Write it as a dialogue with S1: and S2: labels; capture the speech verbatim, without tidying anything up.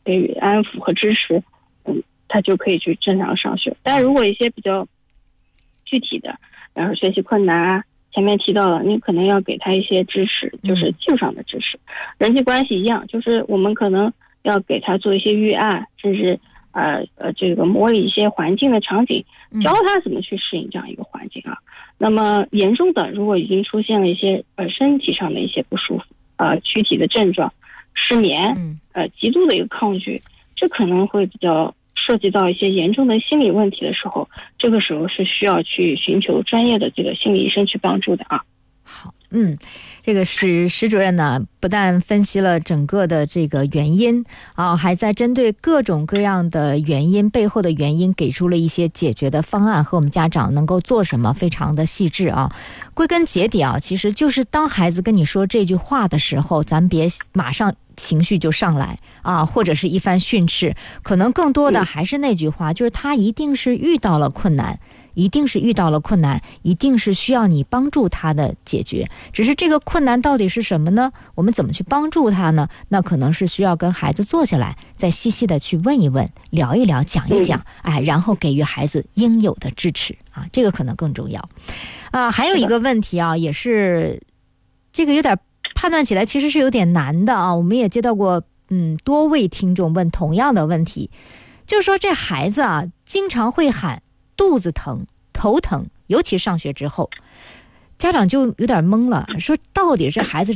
S1: 给予安抚和支持，嗯，他就可以去正常上学。但如果一些比较具体的，然后学习困难啊，前面提到了，你可能要给他一些支持，就是技术上的支持。人际关系一样，就是我们可能要给他做一些预案，甚至呃呃这个模拟一些环境的场景，教他怎么去适应这样一个环境啊。那么严重的，如果已经出现了一些呃身体上的一些不舒服，呃躯体的症状，失眠，呃极度的一个抗拒，这可能会比较涉及到一些严重的心理问题的时候，这个时候是需要去寻求专业的这个心理医生去帮助的啊。
S2: 好，嗯，这个史史主任呢，不但分析了整个的这个原因啊，还在针对各种各样的原因背后的原因，给出了一些解决的方案和我们家长能够做什么，非常的细致啊。归根结底啊，其实就是当孩子跟你说这句话的时候，咱别马上情绪就上来啊，或者是一番训斥，可能更多的还是那句话，就是他一定是遇到了困难。一定是遇到了困难，一定是需要你帮助他的解决，只是这个困难到底是什么呢？我们怎么去帮助他呢？那可能是需要跟孩子坐下来，再细细的去问一问，聊一聊，讲一讲，哎，然后给予孩子应有的支持啊，这个可能更重要啊。还有一个问题啊，也是这个有点判断起来其实是有点难的啊。我们也接到过嗯多位听众问同样的问题，就是说这孩子啊经常会喊肚子疼、头疼，尤其上学之后，家长就有点懵了，说到底这孩子